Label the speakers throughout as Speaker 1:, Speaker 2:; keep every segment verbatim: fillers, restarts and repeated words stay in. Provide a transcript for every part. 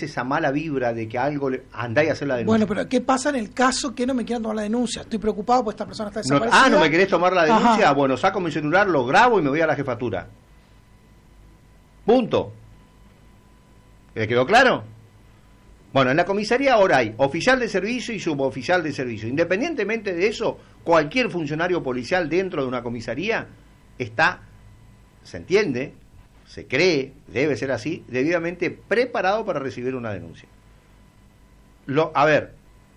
Speaker 1: tenés esa mala vibra de que algo le, andá y hacer la denuncia.
Speaker 2: Bueno, pero ¿qué pasa en el caso que no me quieran tomar la denuncia? Estoy preocupado porque esta persona está
Speaker 1: no,
Speaker 2: desaparecida.
Speaker 1: ah, ¿no me querés tomar la denuncia?
Speaker 2: Ajá.
Speaker 1: Bueno, saco mi celular, lo grabo y me voy a la jefatura. Punto. ¿Le quedó claro? Bueno, en la comisaría ahora hay oficial de servicio y suboficial de servicio. Independientemente de eso, cualquier funcionario policial dentro de una comisaría está, se entiende, se cree, debe ser así, debidamente preparado para recibir una denuncia. Lo, a ver,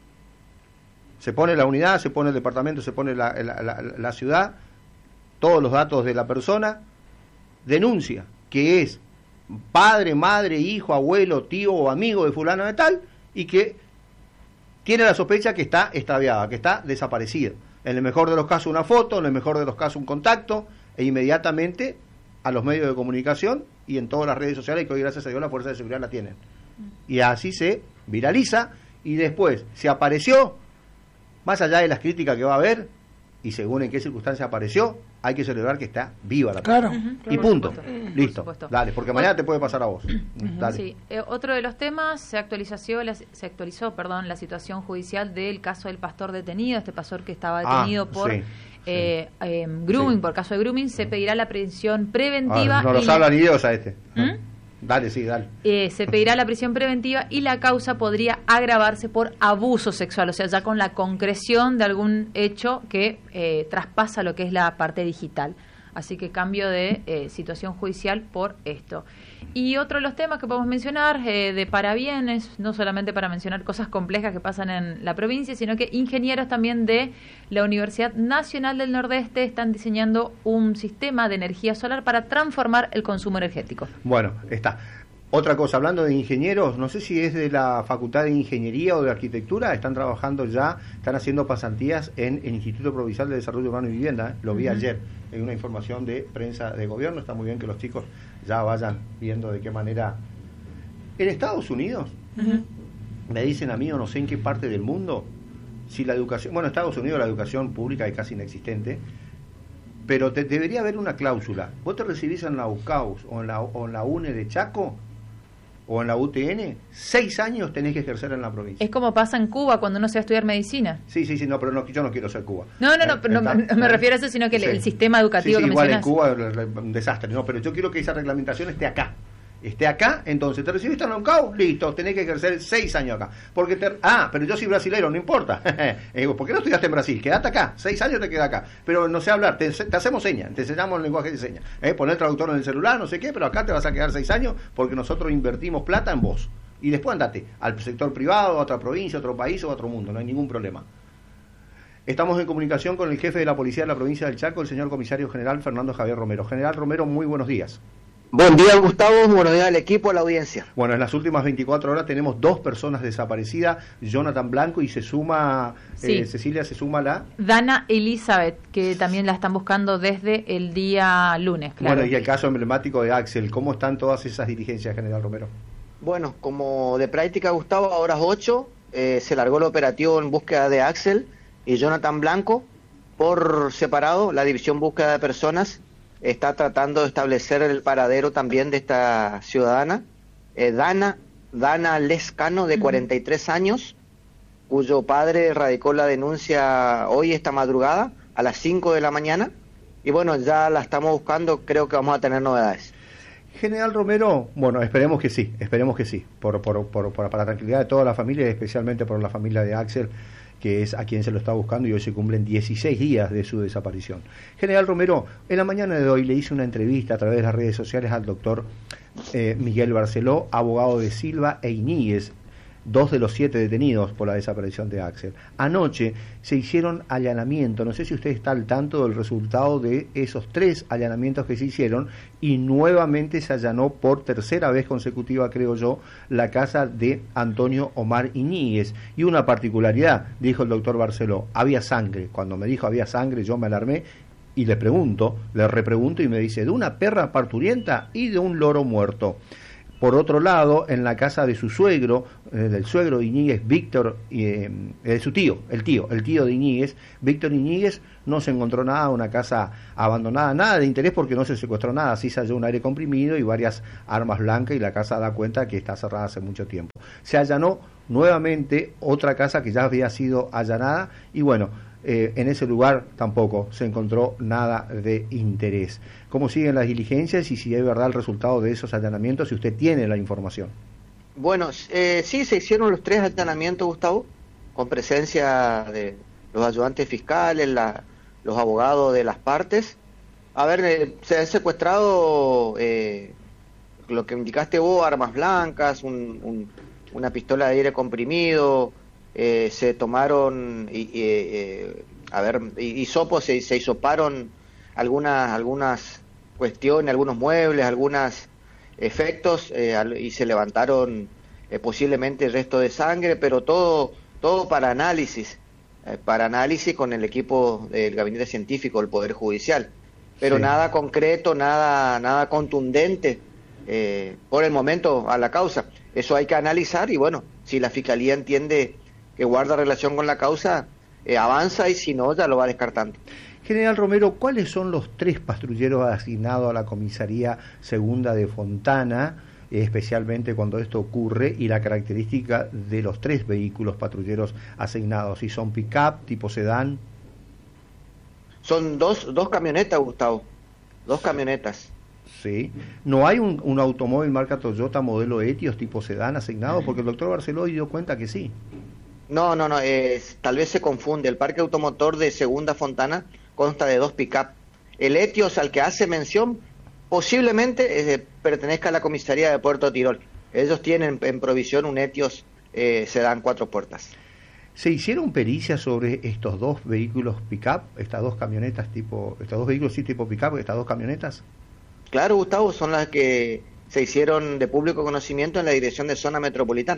Speaker 1: se pone la unidad, se pone el departamento, se pone la, la, la, la ciudad, todos los datos de la persona, denuncia, que es padre, madre, hijo, abuelo, tío o amigo de fulano de tal, y que tiene la sospecha que está extraviada, que está desaparecida. En el mejor de los casos una foto, en el mejor de los casos un contacto, e inmediatamente a los medios de comunicación y en todas las redes sociales, que hoy gracias a Dios la Fuerza de Seguridad la tienen. Y así se viraliza, y después, si apareció, más allá de las críticas que va a haber, y según en qué circunstancia apareció, hay que celebrar que está viva la persona.
Speaker 2: Claro.
Speaker 3: Uh-huh, claro.
Speaker 1: Y punto.
Speaker 3: Listo.
Speaker 1: Dale, porque mañana te puede pasar a vos. Uh-huh. Dale.
Speaker 3: Sí. Eh, otro de los temas, se actualizó, la, se actualizó perdón, la situación judicial del caso del pastor detenido, este pastor que estaba detenido ah, por sí, eh, sí. Eh, grooming, sí. por caso de grooming, se pedirá la prisión preventiva.
Speaker 1: Ah, no los habla ni Dios a este. ¿Mm? Dale, sí, dale.
Speaker 3: Eh, se pedirá la prisión preventiva y la causa podría agravarse por abuso sexual, o sea, ya con la concreción de algún hecho que eh, traspasa lo que es la parte digital. Así que cambio de eh, situación judicial por esto. Y otro de los temas que podemos mencionar, eh, de parabienes, no solamente para mencionar cosas complejas que pasan en la provincia, sino que ingenieros también de la Universidad Nacional del Nordeste están diseñando un sistema de energía solar para transformar el consumo energético.
Speaker 1: Bueno, está. Otra cosa, hablando de ingenieros, no sé si es de la Facultad de Ingeniería o de Arquitectura, están trabajando ya, están haciendo pasantías en el Instituto Provincial de Desarrollo Urbano y Vivienda, ¿eh? Lo vi uh-huh. ayer en una información de prensa de gobierno. Está muy bien que los chicos ya vayan viendo de qué manera. En Estados Unidos, uh-huh. me dicen a mí, o no sé en qué parte del mundo, si la educación, bueno, en Estados Unidos la educación pública es casi inexistente, pero te, debería haber una cláusula. Vos te recibís en la U C A U S o en la, o en la UNE de Chaco, o en la U T N, seis años tenés que ejercer en la provincia.
Speaker 3: Es como pasa en Cuba cuando uno se va a estudiar medicina.
Speaker 1: Sí, sí, sí, no, pero no, yo no quiero ser Cuba.
Speaker 3: No, no, no, eh, pero no, no me refiero a eso, sino que sí. el, el sistema educativo
Speaker 1: sí, sí,
Speaker 3: que
Speaker 1: igual
Speaker 3: mencionas.
Speaker 1: En Cuba un desastre, no, pero yo quiero que esa reglamentación esté acá. Esté acá, entonces, ¿te recibiste en la U C A U S? Listo, tenés que ejercer seis años acá. Porque te, ah, pero yo soy brasilero, no importa. ¿Por qué no estudiaste en Brasil? Quédate acá, seis años te queda acá. Pero no sé hablar, te, te hacemos señas, te enseñamos el lenguaje de señas. ¿Eh? Poner traductor en el celular, no sé qué, pero acá te vas a quedar seis años porque nosotros invertimos plata en vos. Y después andate al sector privado, a otra provincia, a otro país o a otro mundo, no hay ningún problema. Estamos en comunicación con el jefe de la policía de la provincia del Chaco, el señor comisario general Fernando Javier Romero. General Romero, muy buenos días.
Speaker 4: Buen día, Gustavo, buenos días al equipo, a la audiencia.
Speaker 1: Bueno, en las últimas veinticuatro horas tenemos dos personas desaparecidas, Jonathan Blanco y se suma, sí. eh, Cecilia, se suma la...
Speaker 3: Dana Elizabeth, que también la están buscando desde el día lunes, claro.
Speaker 1: Bueno, y el caso emblemático de Axel, ¿cómo están todas esas dirigencias, general Romero?
Speaker 4: Bueno, como de práctica, Gustavo, a horas ocho eh, se largó el operativo en búsqueda de Axel y Jonathan Blanco. Por separado, la división búsqueda de personas está tratando de establecer el paradero también de esta ciudadana, eh, Dana, Dana Lescano, de cuarenta y tres años, cuyo padre radicó la denuncia hoy, esta madrugada, a las cinco de la mañana, y bueno, ya la estamos buscando, creo que vamos a tener novedades.
Speaker 1: General Romero, bueno, esperemos que sí, esperemos que sí, por, por, por, por, para la tranquilidad de toda la familia, y especialmente por la familia de Axel, que es a quien se lo está buscando, y hoy se cumplen dieciséis días de su desaparición. General Romero, en la mañana de hoy le hice una entrevista a través de las redes sociales al doctor eh, Miguel Barceló, abogado de Silva e Iñiguez, dos de los siete detenidos por la desaparición de Axel. Anoche se hicieron allanamientos, no sé si usted está al tanto del resultado de esos tres allanamientos que se hicieron, y nuevamente se allanó por tercera vez consecutiva, creo yo, la casa de Antonio Omar Iñiguez. Y una particularidad, dijo el doctor Barceló, había sangre. Cuando me dijo había sangre, yo me alarmé y le pregunto, le repregunto y me dice, de una perra parturienta y de un loro muerto. Por otro lado, en la casa de su suegro, eh, del suegro de Iñiguez, Víctor, eh, de su tío, el tío, el tío de Iñiguez, Víctor Iñiguez, no se encontró nada, una casa abandonada, nada de interés porque no se secuestró nada, sí se halló un aire comprimido y varias armas blancas y la casa da cuenta que está cerrada hace mucho tiempo. Se allanó nuevamente otra casa que ya había sido allanada y bueno, Eh, en ese lugar tampoco se encontró nada de interés. ¿Cómo siguen las diligencias y si es verdad el resultado de esos allanamientos, si usted tiene la información?
Speaker 4: Bueno, eh, sí, se hicieron los tres allanamientos, Gustavo, con presencia de los ayudantes fiscales, la, los abogados de las partes. A ver, eh, se han secuestrado, eh, lo que indicaste vos, armas blancas, un, un, una pistola de aire comprimido. Eh, se tomaron y, y, eh, a ver hisopos, se, se hisoparon algunas algunas cuestiones, algunos muebles, algunos efectos eh, y se levantaron eh, posiblemente el resto de sangre, pero todo todo para análisis, eh, para análisis con el equipo del gabinete científico del Poder Judicial, pero sí. nada concreto, nada nada contundente eh, por el momento a la causa. Eso hay que analizar y bueno, si la Fiscalía entiende que guarda relación con la causa, eh, avanza y si no, ya lo va descartando.
Speaker 1: General Romero, ¿cuáles son los tres patrulleros asignados a la comisaría segunda de Fontana, eh, especialmente cuando esto ocurre, y la característica de los tres vehículos patrulleros asignados? ¿Si son pick-up, tipo sedán?
Speaker 4: Son dos, dos camionetas, Gustavo, dos camionetas.
Speaker 1: Sí. ¿No hay un, un automóvil marca Toyota modelo Etios tipo sedán asignado? Porque el doctor Barceló dio cuenta que sí.
Speaker 4: No, no, no, eh, tal vez se confunde. El parque automotor de Segunda Fontana consta de dos pick-up. El Etios al que hace mención posiblemente eh, pertenezca a la comisaría de Puerto Tirol. Ellos tienen en provisión un Etios eh, sedán cuatro puertas.
Speaker 1: ¿Se hicieron pericias sobre estos dos vehículos pick-up, estas dos camionetas tipo, estos dos vehículos sí tipo pick-up, estas dos camionetas?
Speaker 4: Claro, Gustavo, son las que se hicieron de público conocimiento en la Dirección de Zona Metropolitana.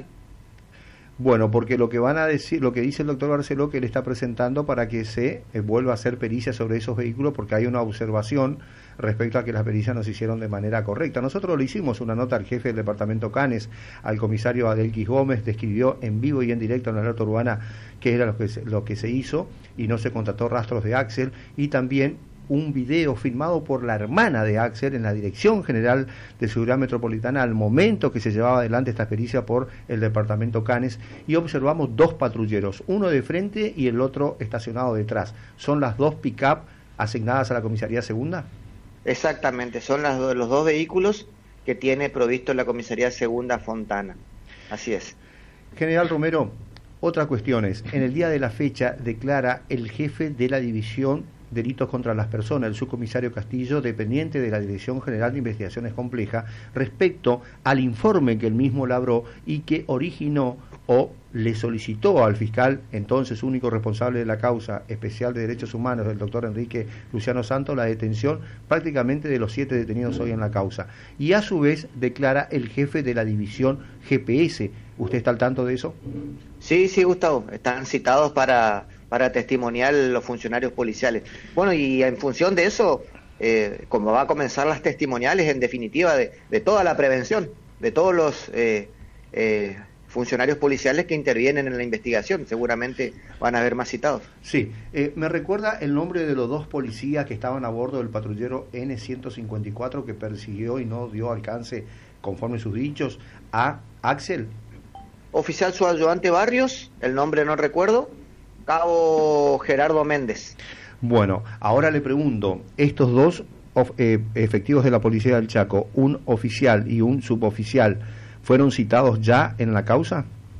Speaker 1: Bueno, porque lo que van a decir, lo que dice el doctor Barceló, que él está presentando para que se eh, vuelva a hacer pericias sobre esos vehículos, porque hay una observación respecto a que las pericias no se hicieron de manera correcta. Nosotros le hicimos una nota al jefe del departamento Canes, al comisario Adelquis Gómez, describió en vivo y en directo en la alerta urbana qué era lo que se, lo que se hizo y no se constató rastros de Axel, y también un video filmado por la hermana de Axel en la Dirección General de Seguridad Metropolitana al momento que se llevaba adelante esta pericia por el departamento Canes, y observamos dos patrulleros, uno de frente y el otro estacionado detrás. ¿Son las dos pick-up asignadas a la comisaría segunda?
Speaker 4: Exactamente, son las do- los dos vehículos que tiene provisto la comisaría segunda Fontana. Así es.
Speaker 1: General Romero, otra cuestión es, en el día de la fecha declara el jefe de la división Delitos contra las Personas, el subcomisario Castillo, dependiente de la Dirección General de Investigaciones Complejas, respecto al informe que él mismo labró y que originó o le solicitó al fiscal, entonces único responsable de la causa especial de derechos humanos, del doctor Enrique Luciano Santos, la detención prácticamente de los siete detenidos hoy en la causa. Y a su vez declara el jefe de la división G P S. ¿Usted está al tanto de eso?
Speaker 4: Sí, sí, Gustavo, están citados para... para testimoniar los funcionarios policiales. Bueno, y en función de eso, eh, como va a comenzar las testimoniales, en definitiva, de, de toda la prevención, de todos los eh, eh, funcionarios policiales que intervienen en la investigación, seguramente van a haber más citados.
Speaker 1: Sí, eh, me recuerda el nombre de los dos policías que estaban a bordo del patrullero N ciento cincuenta y cuatro que persiguió y no dio alcance, conforme sus dichos, a Axel.
Speaker 4: Oficial subayudante Barrios, el nombre no recuerdo, Cabo Gerardo Méndez.
Speaker 1: Bueno, ahora le pregunto, estos dos of, eh, efectivos de la Policía del Chaco, un oficial y un suboficial, ¿fueron citados ya en la causa?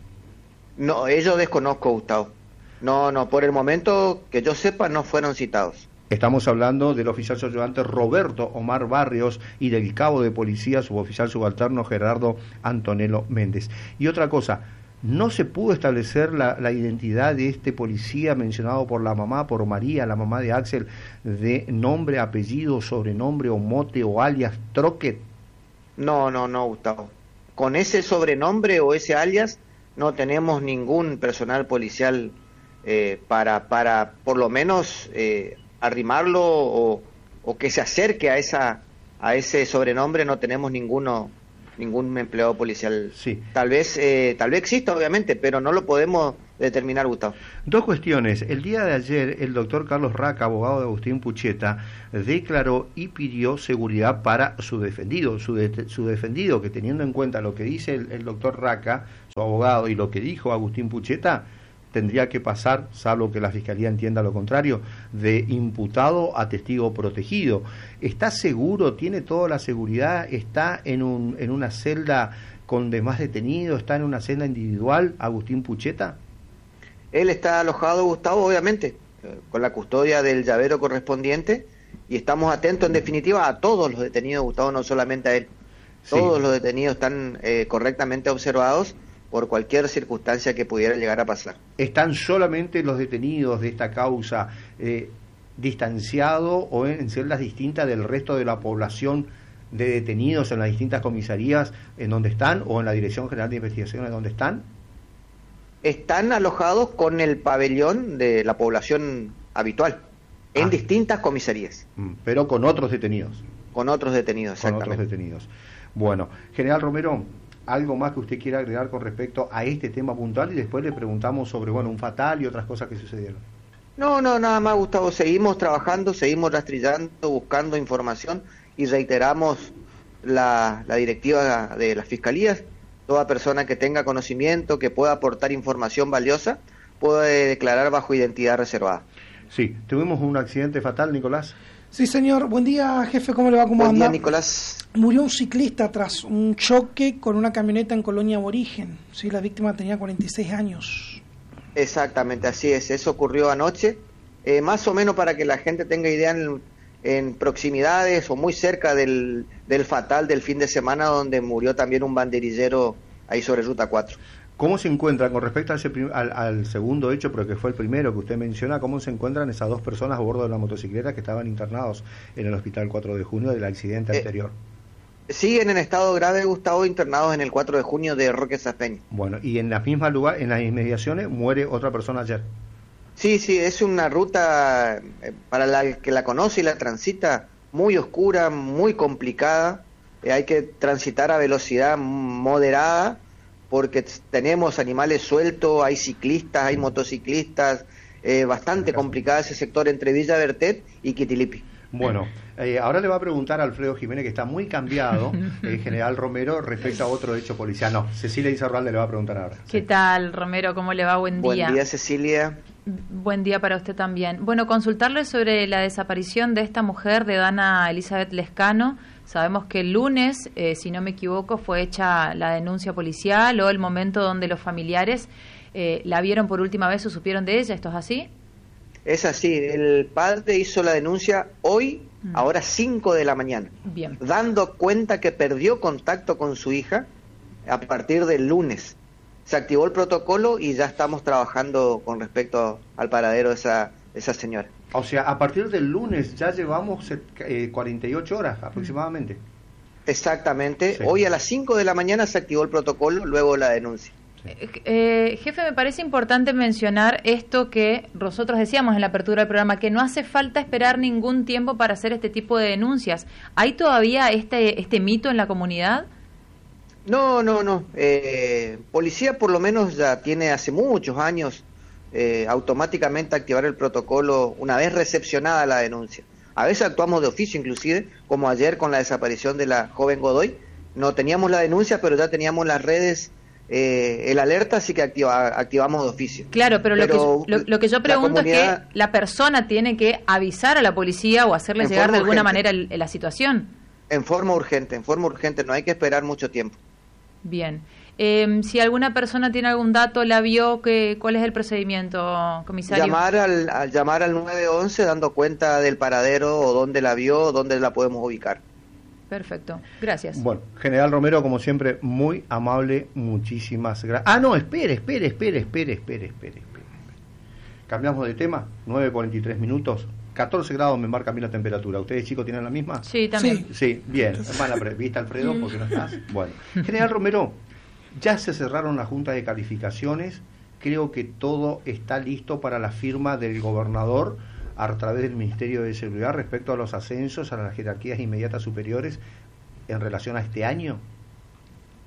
Speaker 4: No, ellos desconozco, Gustavo. No, no, por el momento que yo sepa no fueron citados.
Speaker 1: Estamos hablando del oficial subayudante Roberto Omar Barrios y del cabo de policía suboficial subalterno Gerardo Antonello Méndez. Y otra cosa, ¿no se pudo establecer la, la identidad de este policía mencionado por la mamá, por María, la mamá de Axel, de nombre, apellido, sobrenombre o mote o alias Troquet?
Speaker 4: No, no, no, Gustavo. Con ese sobrenombre o ese alias no tenemos ningún personal policial eh, para, para por lo menos eh, arrimarlo o, o que se acerque a esa a ese sobrenombre, no tenemos ninguno ningún empleado policial.
Speaker 1: Sí.
Speaker 4: Tal vez, eh, tal vez exista, obviamente, pero no lo podemos determinar, Gustavo.
Speaker 1: Dos cuestiones. El día de ayer, el doctor Carlos Raca, abogado de Agustín Pucheta, declaró y pidió seguridad para su defendido. Su, de, su defendido, que teniendo en cuenta lo que dice el, el doctor Raca, su abogado, y lo que dijo Agustín Pucheta, tendría que pasar, salvo que la Fiscalía entienda lo contrario, de imputado a testigo protegido. ¿Está seguro? ¿Tiene toda la seguridad? ¿Está en, un, en una celda con demás detenidos? ¿Está en una celda individual, Agustín Pucheta?
Speaker 4: Él está alojado, Gustavo, obviamente, eh, con la custodia del llavero correspondiente, y estamos atentos, en definitiva, a todos los detenidos, Gustavo, no solamente a él. Sí. Todos los detenidos están eh, correctamente observados por cualquier circunstancia que pudiera llegar a pasar.
Speaker 1: ¿Están solamente los detenidos de esta causa eh, distanciados o en, en celdas distintas del resto de la población de detenidos en las distintas comisarías en donde están, o en la Dirección General de Investigaciones donde están?
Speaker 4: Están alojados con el pabellón de la población habitual, en ah. distintas comisarías.
Speaker 1: Pero con otros detenidos.
Speaker 4: Con otros detenidos, exactamente.
Speaker 1: Con otros detenidos. Bueno, General Romero, ¿algo más que usted quiera agregar con respecto a este tema puntual? Y después le preguntamos sobre, bueno, un fatal y otras cosas que sucedieron.
Speaker 4: No, no, nada más, Gustavo. Seguimos trabajando, seguimos rastrillando, buscando información, y reiteramos la, la directiva de las fiscalías. Toda persona que tenga conocimiento, que pueda aportar información valiosa, puede declarar bajo identidad reservada.
Speaker 1: Sí, tuvimos un accidente fatal, Nicolás.
Speaker 2: Sí, señor. Buen día, jefe. ¿Cómo le va? ¿Cómo anda?
Speaker 4: Buen día, Nicolás.
Speaker 2: Murió un ciclista tras un choque con una camioneta en Colonia Aborigen. Sí, la víctima tenía cuarenta y seis años.
Speaker 4: Exactamente, así es. Eso ocurrió anoche. Eh, más o menos para que la gente tenga idea, en, en proximidades o muy cerca del, del fatal del fin de semana, donde murió también un banderillero ahí sobre Ruta cuatro.
Speaker 1: ¿Cómo se encuentran, con respecto a ese prim- al, al segundo hecho, pero que fue el primero que usted menciona, cómo se encuentran esas dos personas a bordo de la motocicleta que estaban internados en el Hospital cuatro de junio del accidente eh, anterior?
Speaker 4: Siguen en estado grave, Gustavo, internados en el cuatro de junio de Roque Saspeña.
Speaker 1: Bueno, y en la misma lugar, en las inmediaciones, muere otra persona ayer.
Speaker 4: Sí, sí, es una ruta, eh, para la que la conoce y la transita, muy oscura, muy complicada. Eh, hay que transitar a velocidad moderada, porque tenemos animales sueltos, hay ciclistas, hay motociclistas, eh, bastante complicado ese sector entre Villa Bertet y Quitilipi.
Speaker 1: Bueno, eh, ahora le va a preguntar a Alfredo Jiménez, que está muy cambiado, el general Romero, respecto a otro hecho policial. No, Cecilia Izarralde le va a preguntar ahora.
Speaker 3: ¿Qué sí. tal, Romero? ¿Cómo le va? Buen día.
Speaker 4: Buen día, Cecilia.
Speaker 3: Buen día para usted también. Bueno, consultarle sobre la desaparición de esta mujer, de Dana Elizabeth Lescano. Sabemos que el lunes, eh, si no me equivoco, fue hecha la denuncia policial, o el momento donde los familiares eh, la vieron por última vez o supieron de ella. ¿Esto es así?
Speaker 4: Es así. El padre hizo la denuncia hoy, mm. ahora cinco de la mañana.
Speaker 3: Bien.
Speaker 4: Dando cuenta que perdió contacto con su hija a partir del lunes. Se activó el protocolo y ya estamos trabajando con respecto al paradero de esa, de esa señora.
Speaker 1: O sea, a partir del lunes ya llevamos eh, cuarenta y ocho horas aproximadamente.
Speaker 4: Exactamente.
Speaker 1: Sí.
Speaker 4: Hoy a las cinco de la mañana se activó el protocolo, luego la denuncia.
Speaker 3: Sí. Eh, jefe, me parece importante mencionar esto que nosotros decíamos en la apertura del programa, que no hace falta esperar ningún tiempo para hacer este tipo de denuncias. ¿Hay todavía este, este mito en la comunidad?
Speaker 4: No, no, no. Eh, policía por lo menos ya tiene hace muchos años eh, automáticamente activar el protocolo una vez recepcionada la denuncia. A veces actuamos de oficio inclusive, como ayer con la desaparición de la joven Godoy. No teníamos la denuncia, pero ya teníamos las redes, eh, el alerta, así que activa, activamos de oficio.
Speaker 3: Claro, pero, pero lo, que, lo, lo que yo pregunto comunidad, es que la persona tiene que avisar a la policía o hacerle llegar de alguna manera el, la situación.
Speaker 4: En forma urgente, en forma urgente, no hay que esperar mucho tiempo.
Speaker 3: Bien. Eh, si alguna persona tiene algún dato, la vio, que, ¿cuál es el procedimiento, comisario?
Speaker 4: Llamar al, al llamar al nueve once dando cuenta del paradero o dónde la vio o dónde la podemos ubicar.
Speaker 3: Perfecto, gracias.
Speaker 1: Bueno, general Romero, como siempre, muy amable, muchísimas gracias. Ah, no, espere, espere, espere, espere, espere, espere, espere. Cambiamos de tema, nueve cuarenta y tres minutos. catorce grados me marca a mí la temperatura. ¿Ustedes, chicos, tienen la misma?
Speaker 3: Sí, también.
Speaker 1: Sí, sí, bien. Hermana, ¿viste, Alfredo? ¿Por qué no estás? Bueno. General Romero, ya se cerraron las juntas de calificaciones. Creo que todo está listo para la firma del gobernador a través del Ministerio de Seguridad respecto a los ascensos a las jerarquías inmediatas superiores en relación a este año.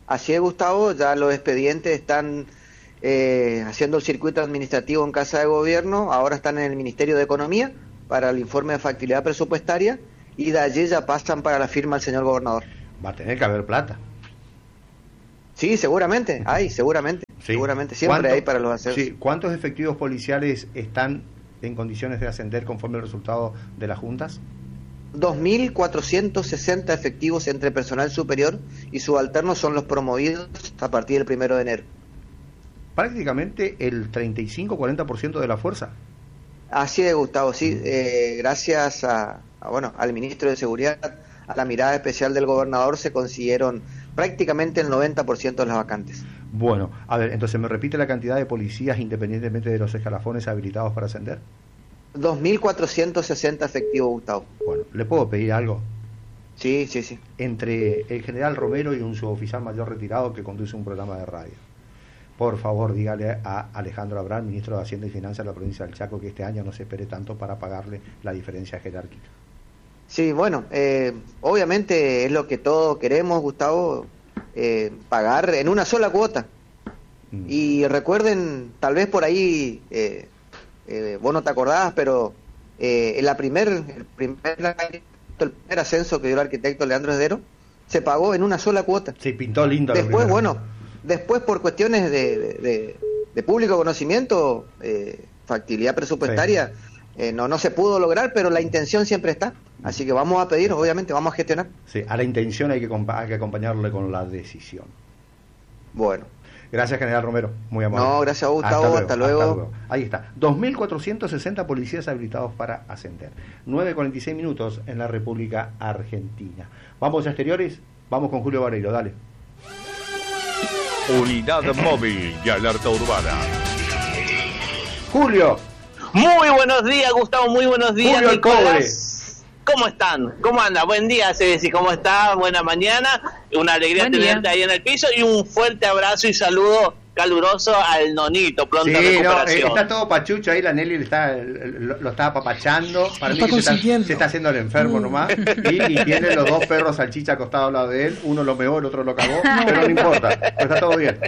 Speaker 4: Así es, Gustavo, ya los expedientes están eh, haciendo el circuito administrativo en Casa de Gobierno, ahora están en el Ministerio de Economía para el informe de factibilidad presupuestaria y de allí ya pasan para la firma del señor gobernador.
Speaker 1: Va a tener que haber plata.
Speaker 4: Sí, seguramente, hay, seguramente,
Speaker 1: Sí.
Speaker 4: seguramente, siempre hay para los ascensos.
Speaker 1: Sí. ¿Cuántos efectivos policiales están en condiciones de ascender conforme al resultado de las juntas?
Speaker 4: dos mil cuatrocientos sesenta efectivos entre personal superior y subalternos son los promovidos a partir del primero de enero.
Speaker 1: Prácticamente el treinta y cinco a cuarenta por ciento de la fuerza.
Speaker 4: Así es, Gustavo, sí, eh, gracias a, a, bueno, al ministro de Seguridad, a la mirada especial del gobernador, se consiguieron prácticamente el noventa por ciento de las vacantes.
Speaker 1: Bueno, a ver, entonces, ¿me repite la cantidad de policías independientemente de los escalafones habilitados para ascender?
Speaker 4: dos mil cuatrocientos sesenta efectivos, Gustavo.
Speaker 1: Bueno, ¿le puedo pedir algo?
Speaker 4: Sí, sí, sí.
Speaker 1: Entre el general Romero y un suboficial mayor retirado que conduce un programa de radio, por favor, dígale a Alejandro Abrán, ministro de Hacienda y Finanzas de la provincia del Chaco, que este año no se espere tanto para pagarle la diferencia jerárquica.
Speaker 4: Sí, bueno, eh, obviamente es lo que todos queremos, Gustavo, eh, pagar en una sola cuota. Mm. Y recuerden, tal vez por ahí, eh, eh, vos no te acordás, pero eh, en la primer, el primer el primer ascenso que dio el arquitecto Leandro Esdero, se pagó en una sola cuota.
Speaker 1: Sí, pintó lindo.
Speaker 4: Después, bueno, después por cuestiones de, de, de, de público conocimiento, eh, factibilidad presupuestaria, sí. eh, no, no se pudo lograr, pero la intención siempre está. Así que vamos a pedir, obviamente, vamos a gestionar.
Speaker 1: Sí, a la intención hay que, hay que acompañarle con la decisión.
Speaker 4: Bueno.
Speaker 1: Gracias, general Romero, muy amable.
Speaker 4: No, gracias a Gustavo, hasta luego. Hasta luego. Hasta luego.
Speaker 1: Ahí está, dos mil cuatrocientos sesenta policías habilitados para ascender. nueve cuarenta y seis minutos en la República Argentina. Vamos a exteriores, vamos con Julio Vareiro, dale.
Speaker 5: Unidad móvil y alerta urbana.
Speaker 1: Julio.
Speaker 6: Muy buenos días, Gustavo, muy buenos días,
Speaker 1: Julio
Speaker 6: Nicolás. ¿Cómo están? ¿Cómo anda? Buen día, Ceci, ¿cómo está? Buena mañana. Una alegría Buen tenerte día. ahí en el piso y un fuerte abrazo y saludo caluroso al nonito. Pronta
Speaker 1: sí,
Speaker 6: recuperación.
Speaker 1: No, está todo pachucho ahí, la Nelly le está, lo, lo está apapachando. Para mí que se está, se está haciendo el enfermo uh. nomás. Y, y tiene los dos perros salchicha acostados al lado de él. Uno lo meó, el otro lo cagó. Pero no importa, está todo bien.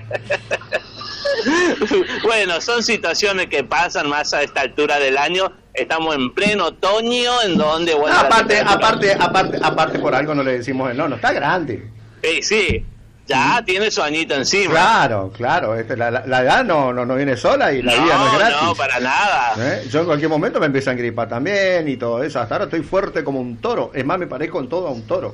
Speaker 6: Bueno, son situaciones que pasan más a esta altura del año. Estamos en pleno otoño, en donde bueno,
Speaker 1: aparte, aparte, aparte, aparte por algo no le decimos el no, no está grande.
Speaker 6: Sí, sí, ya sí. Tiene su añito encima.
Speaker 1: Claro, claro, este, la, la, la edad no, no, no viene sola y la no, vida no es gratis.
Speaker 6: No, para nada.
Speaker 1: ¿Eh? Yo en cualquier momento me empiezo a engripar también y todo eso. Hasta ahora estoy fuerte como un toro. Es más, me parezco en todo a un toro.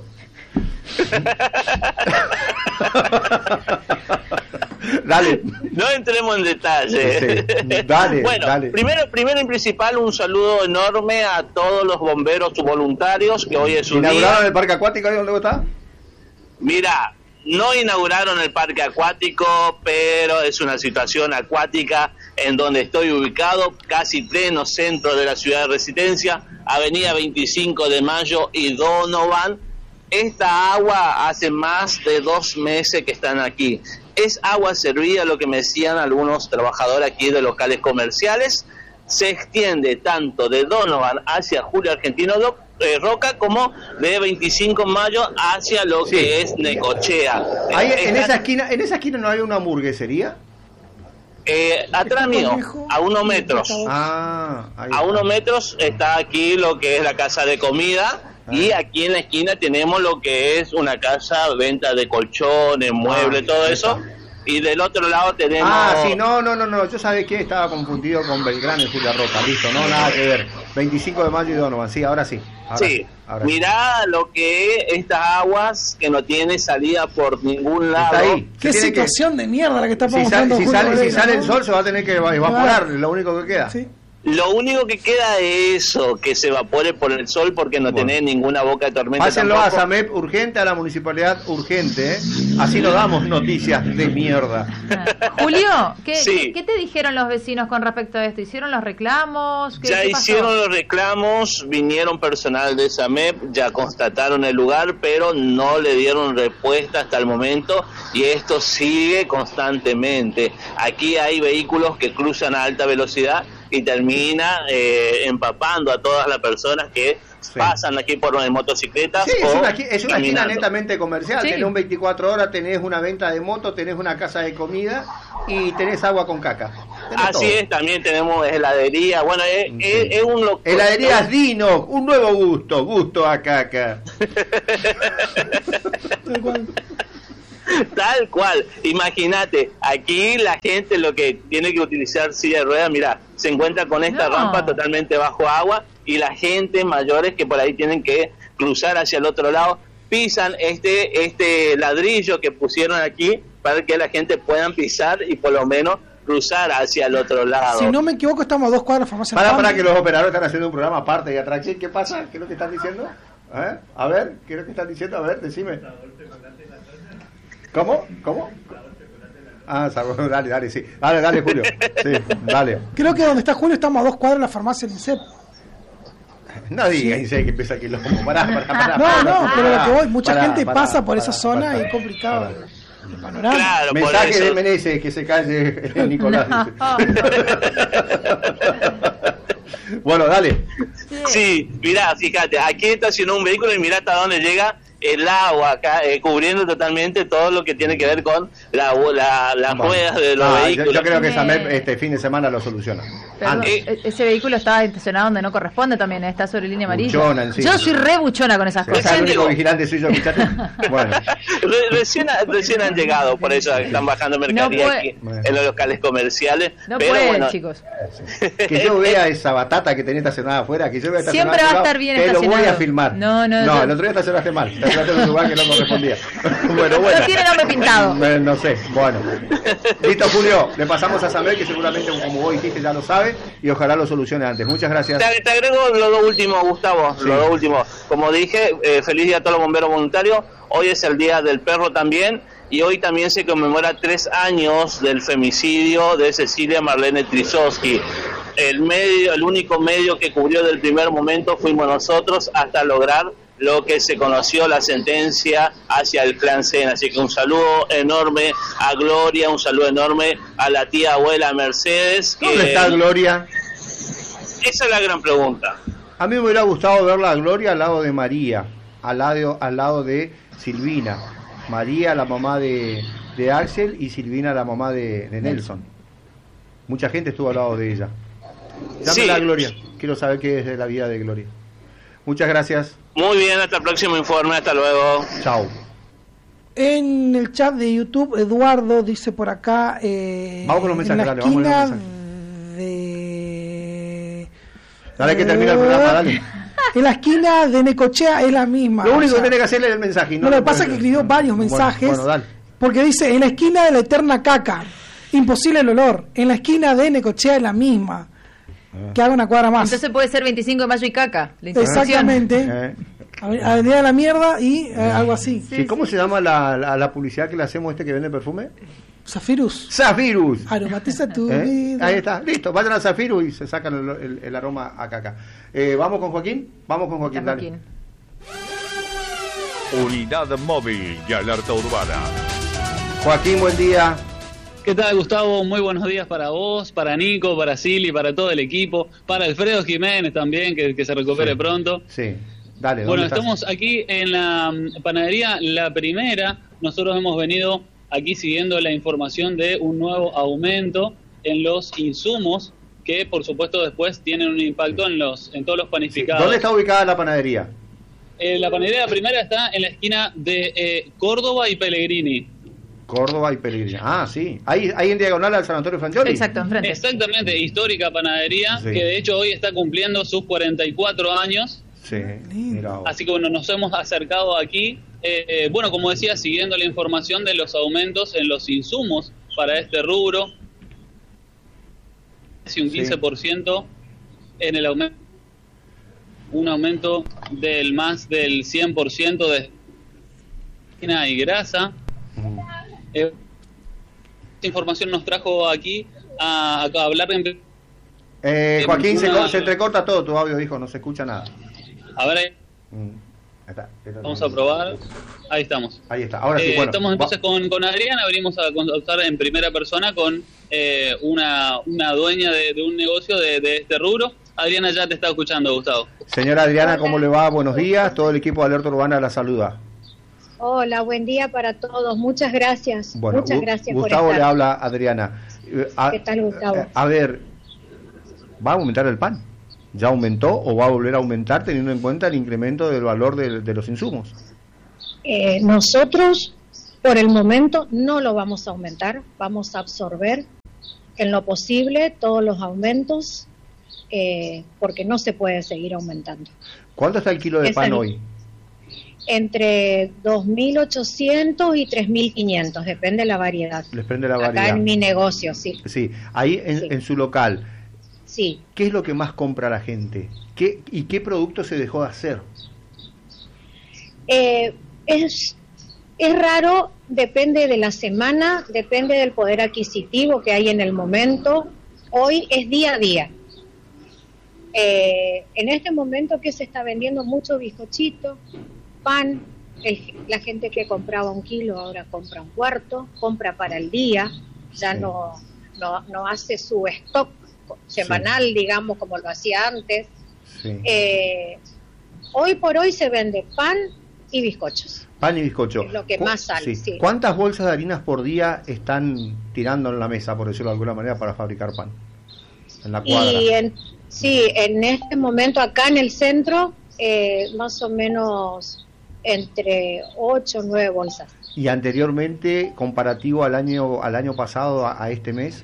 Speaker 1: Dale.
Speaker 6: No entremos en detalle.
Speaker 1: Sí, dale,
Speaker 6: bueno,
Speaker 1: dale.
Speaker 6: Primero, primero y principal, un saludo enorme a todos los bomberos voluntarios que hoy es un día.
Speaker 1: ¿Inauguraron el parque acuático ahí donde está?
Speaker 6: Mira, no inauguraron el parque acuático, pero es una situación acuática en donde estoy ubicado, casi pleno centro de la ciudad de Resistencia, avenida veinticinco de mayo y Donovan. Esta agua hace más de dos meses que están aquí. Es agua servida, lo que me decían algunos trabajadores aquí de locales comerciales. Se extiende tanto de Donovan hacia Julio Argentino eh, Roca como de veinticinco de mayo hacia lo sí. que es Necochea.
Speaker 1: Ahí, en, esa esquina, ¿En esa esquina no hay una hamburguesería?
Speaker 6: Eh, atrás mío, a unos metros.
Speaker 1: Ah, ahí
Speaker 6: a unos metros está aquí lo que es la casa de comida. Y aquí en la esquina tenemos lo que es una casa, venta de colchones, muebles, ah, todo eso. Y del otro lado tenemos...
Speaker 1: Ah, sí, no, no, no, no. Yo sabía que estaba confundido con Belgrano y Julia Roca. Listo, no, nada que ver. veinticinco de mayo y Donovan. Sí, ahora sí. Ahora
Speaker 6: sí, ahora mirá sí. Lo que es estas aguas que no tiene salida por ningún lado.
Speaker 1: Está ahí.
Speaker 2: Qué situación que... de mierda la que está pasando.
Speaker 1: Si, sal, si, sale, Varela, si sale ¿no? el sol se va a tener que evaporar, claro. Lo único que queda.
Speaker 6: Sí. Lo único que queda es eso, que se evapore por el sol porque no bueno. tenés ninguna boca de tormenta.
Speaker 1: Pásenlo tampoco. A SAMEP urgente, a la municipalidad urgente, ¿eh? Así no damos noticias de mierda.
Speaker 3: Julio, ¿qué, sí. ¿qué, ¿qué te dijeron los vecinos con respecto a esto? ¿Hicieron los reclamos? ¿Qué,
Speaker 6: ya
Speaker 3: qué
Speaker 6: hicieron los reclamos, vinieron personal de SAMEP, ya constataron el lugar, pero no le dieron respuesta hasta el momento y esto sigue constantemente. Aquí hay vehículos que cruzan a alta velocidad y termina eh, empapando a todas las personas que
Speaker 1: Sí.
Speaker 6: pasan aquí por motocicletas.
Speaker 1: Sí, es
Speaker 6: o
Speaker 1: una, es una esquina
Speaker 6: caminando.
Speaker 1: netamente comercial.
Speaker 3: Sí.
Speaker 1: Tenés un veinticuatro horas, tenés una venta de moto, tenés una casa de comida y tenés agua con caca. Tenés
Speaker 6: Así
Speaker 1: todo.
Speaker 6: es, también tenemos heladería. Bueno, es,
Speaker 1: Sí.
Speaker 6: es, es un local.
Speaker 1: Heladerías Dino, un nuevo gusto, gusto a caca.
Speaker 2: Tal cual.
Speaker 6: Tal cual, imagínate, aquí la gente lo que tiene que utilizar silla de ruedas, mira, se encuentra con esta
Speaker 3: No.
Speaker 6: rampa totalmente bajo agua y la gente mayores que por ahí tienen que cruzar hacia el otro lado, pisan este este ladrillo que pusieron aquí para que la gente puedan pisar y por lo menos cruzar hacia el otro lado.
Speaker 2: Si no me equivoco, estamos a dos cuadras de farmacia.
Speaker 1: Para,
Speaker 2: La
Speaker 1: para
Speaker 2: Pampa.
Speaker 1: que los operadores están haciendo un programa aparte de atracción. ¿Qué pasa? ¿Qué es lo que están diciendo? ¿Eh? A ver, ¿qué es lo que están diciendo? A ver, decime. ¿Cómo? ¿Cómo? Ah, sabor, dale, dale, sí. Dale, dale, Julio. Sí, dale.
Speaker 2: Creo que donde está Julio estamos a dos cuadras de la farmacia del INSEP.
Speaker 1: No digas, dice que empieza aquí loco. Pará, pará, pará.
Speaker 2: No,
Speaker 1: pará,
Speaker 2: no,
Speaker 1: pará,
Speaker 2: pero lo que voy, mucha
Speaker 1: pará,
Speaker 2: gente
Speaker 1: pará,
Speaker 2: pasa por
Speaker 1: pará,
Speaker 2: esa zona
Speaker 1: pará,
Speaker 2: y es complicado
Speaker 1: pará.
Speaker 2: el panorama.
Speaker 6: Claro, por
Speaker 1: Mensaje
Speaker 6: eso.
Speaker 1: de Meneses, que se calle Nicolás.
Speaker 3: No.
Speaker 1: Dice. Bueno, dale.
Speaker 6: Sí, mirá, fíjate, aquí estacionó un vehículo y mirá hasta dónde llega el agua acá, eh, cubriendo totalmente todo lo que tiene que ver con la, la, las
Speaker 1: Bueno.
Speaker 6: ruedas de los
Speaker 1: Ah, yo,
Speaker 6: vehículos.
Speaker 1: yo creo que
Speaker 3: Me-
Speaker 1: Samep este fin de semana lo soluciona.
Speaker 3: Perdón,
Speaker 1: Antes.
Speaker 3: e- ese vehículo está estacionado donde no corresponde también, ¿eh? Está sobre línea amarilla.
Speaker 1: Buchona encima.
Speaker 3: Yo soy re buchona con esas
Speaker 1: Sí,
Speaker 3: cosas.
Speaker 1: ¿sabes el único
Speaker 6: llegó.
Speaker 1: vigilante soy yo, escuchate? Bueno,
Speaker 6: Re- recién, recién han llegado, por eso están bajando mercadería
Speaker 3: puede-
Speaker 6: aquí
Speaker 1: Bueno.
Speaker 6: en los locales comerciales.
Speaker 3: No
Speaker 6: pero
Speaker 3: pueden,
Speaker 6: bueno,
Speaker 3: chicos.
Speaker 1: que yo vea esa batata que tenés estacionada afuera, que yo vea estacionada
Speaker 3: Siempre va a
Speaker 1: afuera,
Speaker 3: estar bien
Speaker 1: te lo voy a
Speaker 3: estacionado.
Speaker 1: filmar.
Speaker 3: No, no,
Speaker 1: No,
Speaker 3: yo-
Speaker 1: el otro día estacionaste mal. Estacionaste en un lugar que no correspondía. Bueno, bueno.
Speaker 3: No tiene nombre pintado.
Speaker 1: Eh, No sé, bueno. Listo, Julio. Le pasamos a Samuel, que seguramente, como vos dijiste, ya lo sabe, y ojalá lo solucione antes. Muchas gracias.
Speaker 6: Te, te agrego los dos últimos, Gustavo,
Speaker 1: Sí.
Speaker 6: los dos últimos. Como dije, eh, feliz día a todos los bomberos voluntarios. Hoy es el Día del Perro también, y hoy también se conmemora tres años del femicidio de Cecilia Marlene Trizowski. El medio, el único medio que cubrió del primer momento fuimos nosotros hasta lograr lo que se conoció la sentencia hacia el clan Sena. Así que un saludo enorme a Gloria, un saludo enorme a la tía abuela Mercedes.
Speaker 1: ¿Dónde
Speaker 6: que-
Speaker 1: está Gloria?
Speaker 6: Esa es la gran pregunta.
Speaker 1: A mí me hubiera gustado verla a Gloria al lado de María, al lado, al lado de Silvina. María, la mamá de, de Axel, y Silvina, la mamá de, de Nelson. Mucha gente estuvo al lado de ella. Dámela a
Speaker 6: Sí.
Speaker 1: Gloria. Quiero saber qué es de la vida de Gloria. Muchas gracias.
Speaker 6: Muy bien, hasta el próximo informe, hasta luego.
Speaker 1: Chao.
Speaker 2: En el chat de YouTube, Eduardo dice por acá. Eh,
Speaker 1: Vamos con los mensajes,
Speaker 2: en la
Speaker 1: dale, vamos con los
Speaker 2: esquina
Speaker 1: mensajes.
Speaker 2: de.
Speaker 1: Dale que termina el programa, dale.
Speaker 2: En la esquina de Necochea es la misma.
Speaker 1: Lo
Speaker 2: o
Speaker 1: único
Speaker 2: sea,
Speaker 1: que tiene que hacerle es el mensaje. y
Speaker 2: No, lo que
Speaker 1: lo
Speaker 2: pasa es
Speaker 1: puede
Speaker 2: que escribió
Speaker 1: hacer.
Speaker 2: varios
Speaker 1: Bueno,
Speaker 2: mensajes.
Speaker 1: Bueno, dale.
Speaker 2: Porque dice, en la esquina de la eterna caca, imposible el olor. En la esquina de Necochea es la misma. Que haga una cuadra más.
Speaker 3: Entonces puede ser veinticinco de mayo y caca. La intersección.
Speaker 2: Exactamente.
Speaker 1: Eh,
Speaker 2: Ave- Avenida de la Mierda y eh, algo así.
Speaker 1: sí, ¿cómo se llama la, la, la publicidad que le hacemos a este que vende perfume?
Speaker 2: Zafirus.
Speaker 1: Zafirus.
Speaker 2: Aromatiza tu
Speaker 1: ¿Eh?
Speaker 2: vida.
Speaker 1: Ahí está, listo, vayan a Zafirus y se sacan el, el- el aroma a caca. Eh, ¿Vamos con Joaquín? Vamos con Joaquín,
Speaker 3: Está
Speaker 1: dale.
Speaker 3: Joaquín.
Speaker 5: Unidad móvil y alerta urbana.
Speaker 1: Joaquín, buen día.
Speaker 7: ¿Qué tal, Gustavo? Muy buenos días para vos, para Nico, para Silly, para todo el equipo, para Alfredo Jiménez también, que, que se recupere
Speaker 1: Sí.
Speaker 7: pronto.
Speaker 1: Sí, dale. ¿dónde
Speaker 7: Bueno,
Speaker 1: estás?
Speaker 7: estamos aquí en la mm, panadería La Primera. Nosotros hemos venido aquí siguiendo la información de un nuevo aumento en los insumos que, por supuesto, después tienen un impacto en los en todos los
Speaker 1: Sí,
Speaker 7: panificados.
Speaker 1: ¿dónde está ubicada la panadería?
Speaker 7: Eh, la panadería La Primera está en la esquina de eh, Córdoba y Pellegrini.
Speaker 1: Córdoba y Pellegrini. Ah, sí. Ahí, ahí en diagonal al San Antonio Francholi.
Speaker 3: Exacto, enfrente.
Speaker 7: Exactamente, histórica panadería,
Speaker 1: Sí.
Speaker 7: que de hecho hoy está cumpliendo sus cuarenta y cuatro años.
Speaker 1: Sí, mira vos.
Speaker 7: Así que bueno, nos hemos acercado aquí, eh, eh, bueno, como decía, siguiendo la información de los aumentos en los insumos para este rubro, casi un
Speaker 1: Sí.
Speaker 7: quince por ciento en el aumento, un aumento del más del cien por ciento de harina y grasa.
Speaker 1: Ujú.
Speaker 7: Eh, esta información nos trajo aquí a, a hablar en...
Speaker 1: Eh, Joaquín, se,
Speaker 7: una-
Speaker 1: co- se entrecorta todo tu audio, dijo, no se escucha nada.
Speaker 7: A ver, ahí,
Speaker 1: Mm, ahí está, ahí está.
Speaker 7: vamos a probar. Ahí estamos.
Speaker 1: Ahí está, ahora sí,
Speaker 7: Eh,
Speaker 1: bueno.
Speaker 7: estamos entonces
Speaker 1: va-
Speaker 7: con, con Adriana, venimos a contar en primera persona con eh, una, una dueña de, de un negocio de, de este rubro. Adriana ya te está escuchando, Gustavo.
Speaker 1: Señora Adriana, ¿cómo le va? Buenos días. Todo el equipo de Alerta Urbana la saluda.
Speaker 8: Hola, buen día para todos. Muchas gracias.
Speaker 1: Bueno,
Speaker 8: Muchas gracias
Speaker 1: Gustavo
Speaker 8: por estar.
Speaker 1: le habla a Adriana. A,
Speaker 8: ¿Qué tal, Gustavo?
Speaker 1: A, a ver, ¿va a aumentar el pan? ¿Ya aumentó o va a volver a aumentar teniendo en cuenta el incremento del valor de, de los insumos?
Speaker 8: Eh, nosotros, por el momento, no lo vamos a aumentar. Vamos a absorber en lo posible todos los aumentos, eh, porque no se puede seguir aumentando.
Speaker 1: ¿Cuánto está el kilo de
Speaker 8: Es
Speaker 1: pan
Speaker 8: el-
Speaker 1: hoy?
Speaker 8: Entre dos mil ochocientos y tres mil quinientos, depende de la variedad.
Speaker 1: Les prende la
Speaker 8: Acá
Speaker 1: variedad.
Speaker 8: en mi negocio, sí.
Speaker 1: Sí, ahí en,
Speaker 8: Sí.
Speaker 1: en su local,
Speaker 8: Sí.
Speaker 1: ¿qué es lo que más compra la gente? ¿Qué, ¿Y qué producto se dejó de hacer?
Speaker 8: Eh, es, es raro, depende de la semana, depende del poder adquisitivo que hay en el momento. Hoy es día a día. Eh, en este momento que se está vendiendo mucho bizcochito, pan, el- la gente que compraba un kilo ahora compra un cuarto, compra para el día, ya
Speaker 1: Sí.
Speaker 8: no, no, no hace su stock semanal, digamos, como lo hacía antes.
Speaker 1: Sí.
Speaker 8: Eh, hoy por hoy se vende pan y bizcochos.
Speaker 1: Pan y bizcocho.
Speaker 8: es lo que
Speaker 1: Cu-
Speaker 8: más sale, sí.
Speaker 1: ¿Cuántas bolsas de harinas por día están tirando en la mesa, por decirlo de alguna manera, para fabricar pan? En la cuadra.
Speaker 8: Y en, sí, en este momento acá en el centro, eh, más o menos entre ocho o nueve bolsas.
Speaker 1: Y anteriormente, comparativo al año al año pasado, a, a este mes,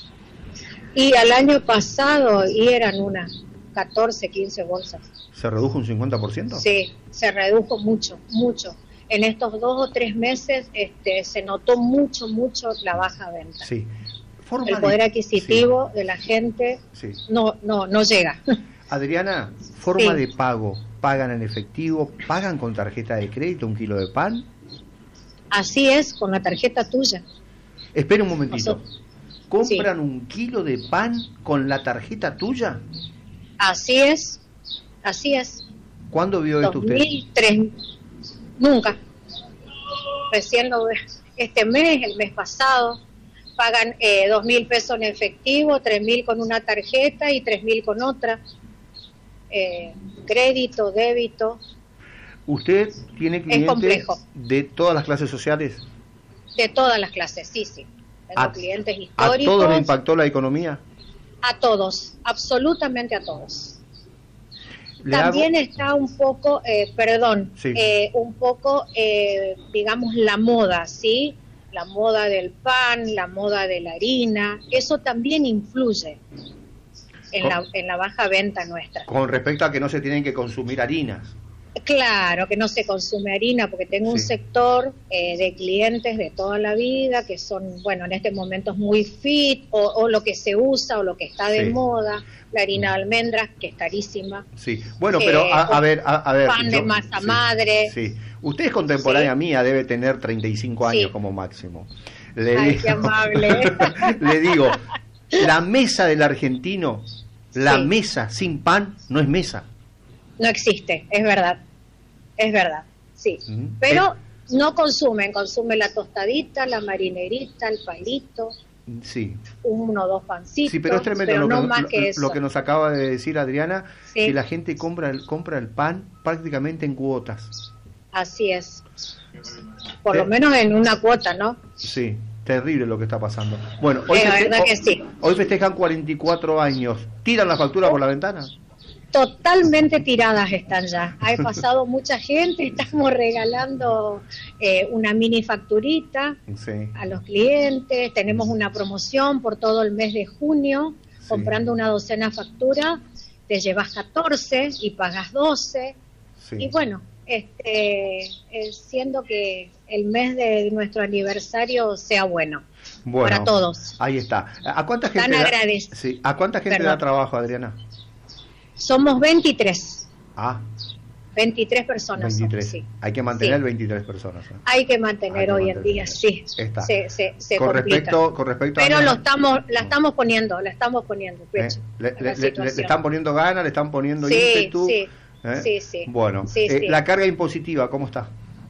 Speaker 8: Y al año pasado y eran unas catorce, quince bolsas.
Speaker 1: ¿se redujo un cincuenta por ciento?
Speaker 8: Sí, se redujo mucho, mucho. En estos dos o tres meses este, se notó mucho, mucho la baja venta.
Speaker 1: Sí. Forma
Speaker 8: El poder
Speaker 1: de-
Speaker 8: adquisitivo de la gente
Speaker 1: Sí, sí.
Speaker 8: no, no, no llega.
Speaker 1: Adriana, forma
Speaker 8: Sí.
Speaker 1: de pago. ¿Pagan en efectivo? ¿Pagan con tarjeta de crédito un kilo de pan?
Speaker 8: Así es, con la tarjeta tuya.
Speaker 1: Espera un momentito.
Speaker 8: Nosotros-
Speaker 1: ¿Compran un kilo de pan con la tarjeta tuya?
Speaker 8: Así es, así es.
Speaker 1: ¿Cuándo vio esto
Speaker 8: dos
Speaker 1: usted?
Speaker 8: mil tres, nunca. Recién lo ve este mes, el mes pasado. Pagan eh, dos mil pesos en efectivo, tres mil con una tarjeta y tres mil con otra. Eh, crédito, débito,
Speaker 1: ¿Usted tiene clientes
Speaker 8: complejo.
Speaker 1: de todas las clases sociales?
Speaker 8: de todas las clases, sí, sí. Tengo
Speaker 1: ¿A,
Speaker 8: clientes
Speaker 1: ¿A
Speaker 8: históricos.
Speaker 1: todos le impactó la economía?
Speaker 8: A todos, absolutamente a todos.
Speaker 1: Le
Speaker 8: También
Speaker 1: hago-
Speaker 8: está un poco, eh, perdón,
Speaker 1: Sí.
Speaker 8: eh, un poco, eh, digamos, la moda, ¿sí? La moda del pan, la moda de la harina, eso también influye en,
Speaker 1: Con-
Speaker 8: la, en la baja venta nuestra.
Speaker 1: Con respecto a que no se tienen que consumir harinas.
Speaker 8: Claro, que no se consume harina, porque tengo un
Speaker 1: Sí.
Speaker 8: sector eh, de clientes de toda la vida que son, bueno, en este momento es muy fit, o, o lo que se usa, o lo que está de
Speaker 1: Sí.
Speaker 8: moda, la harina de almendras, que es carísima.
Speaker 1: Sí. Bueno, pero a, a ver, a, a ver.
Speaker 8: pan de masa
Speaker 1: sí,
Speaker 8: madre.
Speaker 1: Sí. Usted es contemporánea
Speaker 8: Sí.
Speaker 1: mía, debe tener treinta y cinco años
Speaker 8: Sí.
Speaker 1: como máximo. Le
Speaker 8: Ay,
Speaker 1: digo-
Speaker 8: qué amable.
Speaker 1: Le digo, la mesa del argentino, la
Speaker 8: Sí.
Speaker 1: mesa sin pan no es mesa.
Speaker 8: No existe, es verdad, es verdad, sí.
Speaker 1: Mm.
Speaker 8: Pero no consumen, consumen la tostadita, la marinerita, el palito,
Speaker 1: Sí.
Speaker 8: uno o dos pancitos,
Speaker 1: Sí, pero es tremendo
Speaker 8: pero
Speaker 1: lo,
Speaker 8: no
Speaker 1: que,
Speaker 8: más
Speaker 1: lo-
Speaker 8: que eso.
Speaker 1: lo que nos acaba de decir Adriana,
Speaker 8: Sí.
Speaker 1: que la gente compra el, compra el pan prácticamente en cuotas.
Speaker 8: Así es. Por
Speaker 1: Eh.
Speaker 8: lo menos en una cuota, ¿no?
Speaker 1: Sí, terrible lo que está pasando. Bueno, hoy,
Speaker 8: Eh, la
Speaker 1: feste-
Speaker 8: verdad
Speaker 1: ho-
Speaker 8: que sí.
Speaker 1: hoy festejan cuarenta y cuatro años. ¿Tiran la factura por la ventana?
Speaker 8: Totalmente tiradas están ya. Ha pasado mucha gente, estamos regalando eh, una mini facturita
Speaker 1: Sí.
Speaker 8: a los clientes, tenemos una promoción por todo el mes de junio,
Speaker 1: Sí.
Speaker 8: comprando una docena factura, te llevas catorce y pagas doce,
Speaker 1: Sí.
Speaker 8: y bueno, este, eh, siendo que el mes de nuestro aniversario sea bueno,
Speaker 1: Bueno,
Speaker 8: para todos.
Speaker 1: Ahí está. ¿A cuánta
Speaker 8: Tan
Speaker 1: gente, da,
Speaker 8: agradec-
Speaker 1: sí, ¿a cuánta gente
Speaker 8: Perdón.
Speaker 1: da trabajo, Adriana?
Speaker 8: Somos veintitrés,
Speaker 1: Ah,
Speaker 8: veintitrés personas.
Speaker 1: veintitrés.
Speaker 8: Somos, sí.
Speaker 1: Hay que mantener
Speaker 8: Sí.
Speaker 1: veintitrés personas. ¿eh?
Speaker 8: Hay que mantener
Speaker 1: Hay que
Speaker 8: hoy en
Speaker 1: mantener.
Speaker 8: día, sí.
Speaker 1: Está.
Speaker 8: Se, se, se
Speaker 1: Con
Speaker 8: complica.
Speaker 1: respecto, con respecto
Speaker 8: Pero
Speaker 1: a...
Speaker 8: lo estamos, la estamos poniendo, la estamos poniendo,
Speaker 1: ¿Eh?
Speaker 8: pecho,
Speaker 1: Le,
Speaker 8: a la
Speaker 1: le- le-
Speaker 8: situación.
Speaker 1: le están poniendo ganas, le están poniendo
Speaker 8: Sí,
Speaker 1: ímpetu.
Speaker 8: sí,
Speaker 1: ¿eh?
Speaker 8: sí, sí.
Speaker 1: Bueno,
Speaker 8: Sí,
Speaker 1: eh,
Speaker 8: sí.
Speaker 1: la carga impositiva, ¿cómo está?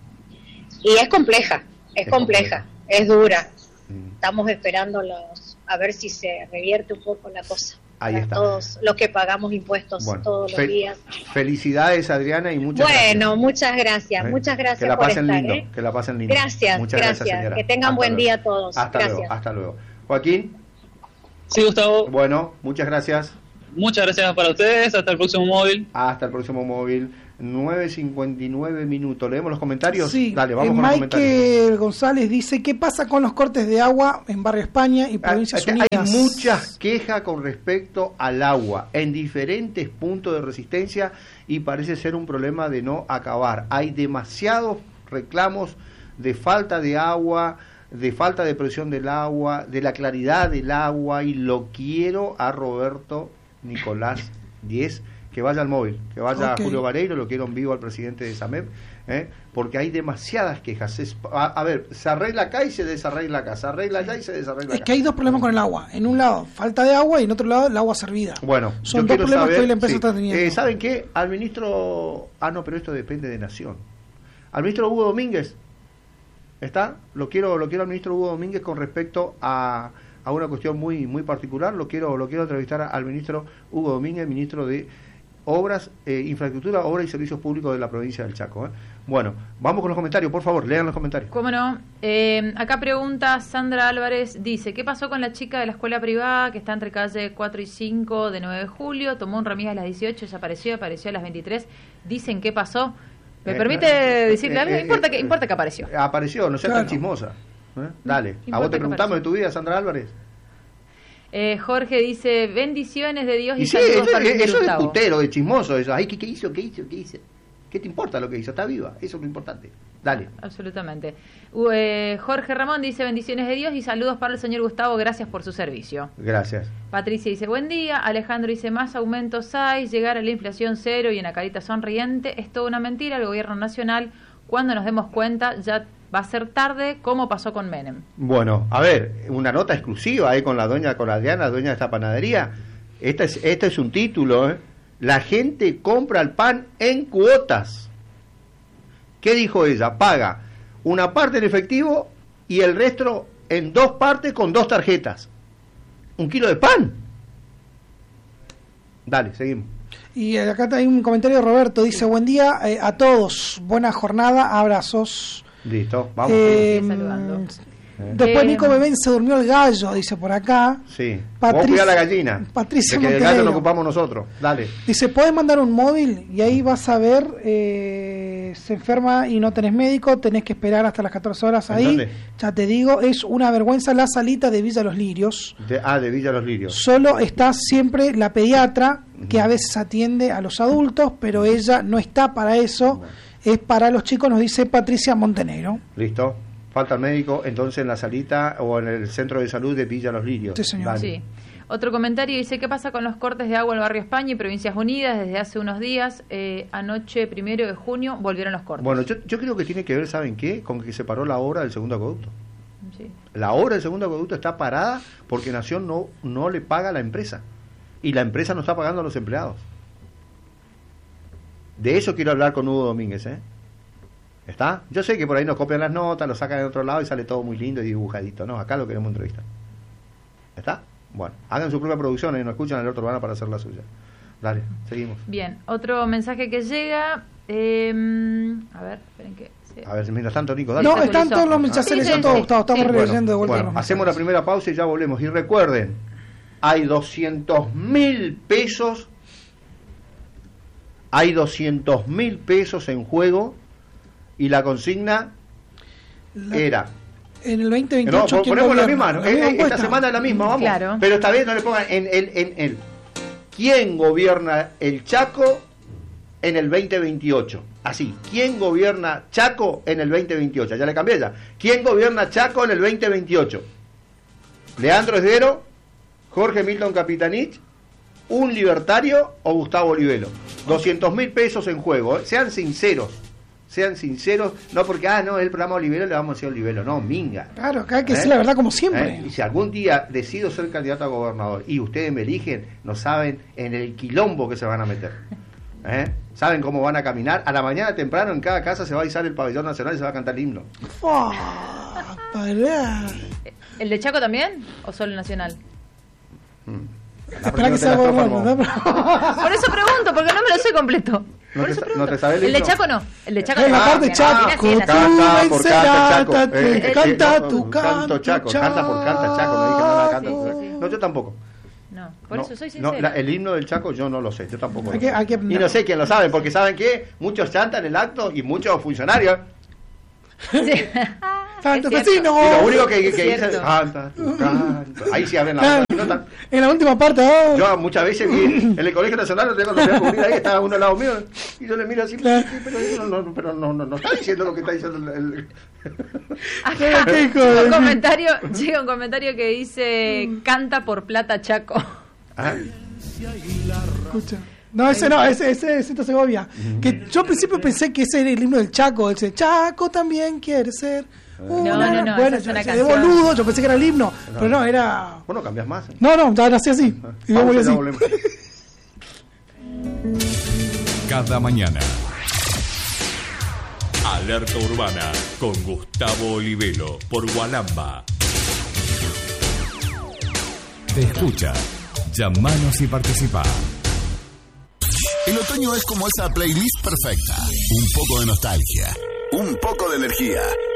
Speaker 8: Y es compleja, es,
Speaker 1: Es
Speaker 8: compleja,
Speaker 1: compleja.
Speaker 8: es dura.
Speaker 1: Mm.
Speaker 8: Estamos esperando los, a ver si se revierte un poco la cosa.
Speaker 1: Ahí
Speaker 8: para
Speaker 1: está.
Speaker 8: todos los que pagamos impuestos
Speaker 1: Bueno,
Speaker 8: todos los
Speaker 1: fel-
Speaker 8: días.
Speaker 1: Felicidades, Adriana, y muchas
Speaker 8: Bueno,
Speaker 1: gracias.
Speaker 8: muchas gracias,
Speaker 1: ¿Eh?
Speaker 8: muchas gracias
Speaker 1: que la
Speaker 8: por
Speaker 1: pasen
Speaker 8: estar.
Speaker 1: lindo,
Speaker 8: ¿eh?
Speaker 1: que la pasen lindo.
Speaker 8: Gracias,
Speaker 1: Muchas gracias,
Speaker 8: gracias.
Speaker 1: señora.
Speaker 8: Que tengan
Speaker 1: Hasta
Speaker 8: buen
Speaker 1: luego.
Speaker 8: día todos.
Speaker 1: Hasta
Speaker 8: Gracias.
Speaker 1: luego, hasta luego. Joaquín.
Speaker 7: Sí, Gustavo.
Speaker 1: Bueno, muchas gracias.
Speaker 7: Muchas gracias para ustedes. Hasta el próximo móvil.
Speaker 1: Hasta el próximo móvil. nueve cincuenta y nueve minutos. ¿Leemos los comentarios?
Speaker 2: Sí,
Speaker 1: Dale, vamos
Speaker 2: eh,
Speaker 1: con los comentarios.
Speaker 2: Michael González dice, ¿qué pasa con los cortes de agua en Barrio España y Provincias
Speaker 1: Hay,
Speaker 2: Unidas?
Speaker 1: hay muchas quejas con respecto al agua en diferentes puntos de resistencia y parece ser un problema de no acabar. Hay demasiados reclamos de falta de agua, de falta de presión del agua, de la claridad del agua, y lo quiero a Roberto Nicolás diez, que vaya al móvil, que vaya
Speaker 2: Ok.
Speaker 1: a Julio Vareiro, lo quiero en vivo al presidente de SAMEP, ¿eh? porque hay demasiadas quejas. Es, a, a ver, se arregla acá y se desarregla acá, se arregla allá y se desarregla
Speaker 2: Es
Speaker 1: acá.
Speaker 2: que hay dos problemas con el agua. En un lado, falta de agua, y en otro lado, el agua servida.
Speaker 1: Bueno,
Speaker 2: Son
Speaker 1: yo
Speaker 2: dos
Speaker 1: quiero
Speaker 2: problemas
Speaker 1: saber,
Speaker 2: que hoy la empresa
Speaker 1: sí.
Speaker 2: está teniendo.
Speaker 1: Eh, ¿Saben qué? Al ministro... Ah, no, pero esto depende de Nación. Al ministro Hugo Domínguez, ¿está? Lo quiero lo quiero al ministro Hugo Domínguez con respecto a, a una cuestión muy muy particular. Lo quiero lo quiero entrevistar al ministro Hugo Domínguez, ministro de Obras, eh, Infraestructura, Obras y Servicios Públicos de la provincia del Chaco. ¿eh? Bueno, vamos con los comentarios, por favor, lean los comentarios.
Speaker 3: ¿Cómo no? Eh, acá pregunta Sandra Álvarez, dice, ¿qué pasó con la chica de la escuela privada que está entre calle cuatro y cinco de nueve de julio? Tomó un remis a las dieciocho, desapareció, apareció a las veintitrés. Dicen, ¿qué pasó? ¿Me
Speaker 1: Eh,
Speaker 3: permite
Speaker 1: eh,
Speaker 3: decirle
Speaker 1: eh,
Speaker 3: algo?
Speaker 1: eh,
Speaker 3: importa,
Speaker 1: eh,
Speaker 3: que, importa que apareció.
Speaker 1: Apareció, no seas
Speaker 2: Claro.
Speaker 1: tan chismosa. ¿eh? Dale,
Speaker 3: Importa
Speaker 1: a vos te
Speaker 3: que
Speaker 1: preguntamos de
Speaker 3: apareció.
Speaker 1: tu vida, Sandra Álvarez.
Speaker 3: Eh, Jorge dice, bendiciones de Dios y,
Speaker 1: Y sí,
Speaker 3: saludos
Speaker 1: eso,
Speaker 3: para el
Speaker 1: eso es
Speaker 3: Gustavo.
Speaker 1: putero, de chismoso, eso. Ay, ¿qué, ¿qué hizo? ¿Qué hizo? ¿Qué hizo? ¿Qué te importa lo que hizo? Está viva, eso es lo importante. Dale.
Speaker 3: Absolutamente. U- eh, Jorge Ramón dice, bendiciones de Dios y saludos para el señor Gustavo, gracias por su servicio.
Speaker 1: Gracias.
Speaker 3: Patricia dice, buen día. Alejandro dice, más aumentos hay, llegar a la inflación cero y una carita sonriente es toda una mentira. El gobierno nacional, cuando nos demos cuenta, ya va a ser tarde, como pasó con Menem.
Speaker 1: Bueno, a ver, una nota exclusiva ahí con la doña, con la Adriana, dueña de esta panadería. Este es, este es un título, ¿eh? La gente compra el pan en cuotas. ¿Qué dijo ella? Paga una parte en efectivo y el resto en dos partes con dos tarjetas. Un kilo de pan. Dale, seguimos.
Speaker 2: Y acá hay un comentario de Roberto, dice, buen día eh, a todos, buena jornada, abrazos.
Speaker 1: Listo, vamos.
Speaker 2: Eh,
Speaker 3: Sigue saludando.
Speaker 2: Después
Speaker 3: Eh,
Speaker 2: Nico Bebén se durmió el gallo, dice por acá.
Speaker 1: Sí.
Speaker 2: Patricia-
Speaker 1: Vos cuidá la gallina.
Speaker 2: Patricia
Speaker 1: de que el gallo
Speaker 2: Montenegro.
Speaker 1: lo ocupamos nosotros. Dale.
Speaker 2: Dice, ¿podés mandar un móvil? Y ahí vas a ver, eh, se enferma y no tenés médico, tenés que esperar hasta las catorce horas
Speaker 1: ¿En
Speaker 2: ahí.
Speaker 1: dónde?
Speaker 2: Ya te digo, es una vergüenza la salita de Villa Los Lirios.
Speaker 1: De, ah, de Villa Los Lirios.
Speaker 2: Solo está siempre la pediatra, que a veces atiende a los adultos, pero ella no está para eso, es para los chicos, nos dice Patricia Montenegro.
Speaker 1: Listo. Falta el médico, entonces en la salita o en el centro de salud de Villa Los Lirios.
Speaker 2: Sí, señor.
Speaker 1: Dale.
Speaker 3: Sí. Otro comentario dice, ¿qué pasa con los cortes de agua en el barrio España y Provincias Unidas? Desde hace unos días, eh, anoche, primero de junio, volvieron los cortes.
Speaker 1: Bueno, yo, yo creo que tiene que ver, ¿saben qué? Con que se paró la obra del segundo acueducto.
Speaker 3: Sí.
Speaker 1: La obra del segundo acueducto está parada porque Nación no, no le paga a la empresa. Y la empresa no está pagando a los empleados. De eso quiero hablar con Hugo Domínguez, ¿eh? ¿Está? Yo sé que por ahí nos copian las notas, lo sacan de otro lado y sale todo muy lindo y dibujadito. No, acá lo queremos entrevistar. ¿Está? Bueno, hagan su propia producción y nos escuchan al otro urbano para hacer la suya. Dale, seguimos.
Speaker 3: Bien, otro mensaje que llega, eh, a ver, esperen que... se-
Speaker 1: A ver, mientras tanto, Nico, dale.
Speaker 2: No, están todos los mensajes,
Speaker 3: Sí, sí,
Speaker 2: están todos,
Speaker 3: sí.
Speaker 2: Gustavo, estamos
Speaker 3: Sí.
Speaker 2: releyendo de vuelta.
Speaker 1: Bueno,
Speaker 2: los
Speaker 1: hacemos la
Speaker 2: mensajes.
Speaker 1: primera pausa y ya volvemos. Y recuerden, hay doscientos mil pesos, hay doscientos mil pesos en juego y la consigna
Speaker 2: La-
Speaker 1: era...
Speaker 2: En el veinte
Speaker 1: No,
Speaker 2: veintiocho,
Speaker 1: pon-
Speaker 2: ¿quién
Speaker 1: ponemos la
Speaker 2: gobierna?
Speaker 1: misma,
Speaker 2: La
Speaker 1: eh,
Speaker 2: misma
Speaker 1: eh, esta
Speaker 2: encuesta.
Speaker 1: semana es la misma, vamos.
Speaker 3: Claro.
Speaker 1: Pero esta vez no le pongan en el, en el, ¿quién gobierna el Chaco en el veinte veintiocho? Así, ¿quién gobierna Chaco en el veinte veintiocho? Ya le cambié ya. ¿Quién gobierna Chaco en el veinte veintiocho? Leandro Esdero, Jorge Milton Capitanich, un libertario o Gustavo Olivelo. doscientos mil pesos en juego, ¿eh? Sean sinceros. Sean sinceros, no porque, ah, no, es el programa Olivelo, le vamos a decir Olivelo, no, minga.
Speaker 2: Claro, acá hay que
Speaker 1: ¿Eh?
Speaker 2: decir la verdad como siempre.
Speaker 1: ¿Eh? Y si algún día decido ser candidato a gobernador y ustedes me eligen, no saben en el quilombo que se van a meter. ¿Eh? ¿Saben cómo van a caminar? A la mañana temprano en cada casa se va a izar el pabellón nacional y se va a cantar el himno.
Speaker 2: Fua, pará.
Speaker 3: ¿El de Chaco también o solo el nacional?
Speaker 1: Mm.
Speaker 2: Espera que sea borrón, ¿no?
Speaker 3: Por eso pregunto, porque no me lo sé completo.
Speaker 1: No
Speaker 3: Por
Speaker 1: te,
Speaker 3: eso
Speaker 1: sa-
Speaker 3: pregunto.
Speaker 1: no te sabes
Speaker 3: El de Chaco no. El de Chaco
Speaker 2: Es la
Speaker 3: no.
Speaker 2: parte
Speaker 3: Bien,
Speaker 2: Chaco.
Speaker 3: bien, así, bien, así.
Speaker 1: Canta por canta Chaco.
Speaker 2: Canta,
Speaker 1: Eh, eh,
Speaker 2: canta
Speaker 1: no,
Speaker 2: tu
Speaker 1: canto Chaco. Canta por canta Chaco. No dije nada, canta tu Chaco. No, yo tampoco.
Speaker 3: No, por
Speaker 1: No,
Speaker 3: eso soy
Speaker 1: no,
Speaker 3: sincera.
Speaker 1: la- el himno del Chaco yo no lo sé, yo tampoco.
Speaker 2: Hay
Speaker 1: lo
Speaker 2: que-
Speaker 1: sé.
Speaker 2: hay que
Speaker 1: y
Speaker 2: aprender.
Speaker 1: no sé quién lo sabe, porque ¿saben qué? Muchos chantan el acto y muchos funcionarios.
Speaker 3: Sí.
Speaker 2: Santo
Speaker 3: Es cierto.
Speaker 2: Tocino.
Speaker 1: Y lo único que, que
Speaker 3: Es
Speaker 1: dicen,
Speaker 3: cierto.
Speaker 1: canta, tu canto. Ahí sí abren la
Speaker 2: Claro.
Speaker 1: boca. Y no tan-
Speaker 2: En la última parte, oh.
Speaker 1: Yo muchas veces vi en el Colegio Nacional, cuando fui a cubrir ahí, estaba uno al lado mío, y yo le miro así,
Speaker 2: Claro.
Speaker 1: sí, pero, eso no, no, pero no, no, no está diciendo lo que está diciendo el... el-
Speaker 3: Acá
Speaker 2: Qué hijo
Speaker 3: llega
Speaker 2: de-
Speaker 3: un comentario, llega un comentario que dice canta por plata Chaco.
Speaker 1: Ah,
Speaker 2: Escucha. No, ese no, ese, ese es Cito Segovia. Que yo al principio pensé que ese era el himno del Chaco. Ese Chaco también quiere ser. una-
Speaker 3: no, no,
Speaker 2: bueno,
Speaker 3: esa es
Speaker 2: yo
Speaker 3: una
Speaker 2: pensé de
Speaker 3: canción.
Speaker 2: boludo, yo pensé que era el himno. Pero no, era.
Speaker 1: bueno, cambias más. ¿eh?
Speaker 2: No, no, ya nací así. Y yo
Speaker 1: Pausa
Speaker 2: voy
Speaker 1: y
Speaker 2: así.
Speaker 1: ya volvemos.
Speaker 5: Cada mañana. Alerta Urbana con Gustavo Olivero por Gualamba. Te escucha. Llamanos y participa.
Speaker 9: El otoño es como esa playlist perfecta. Un poco de nostalgia, un poco de energía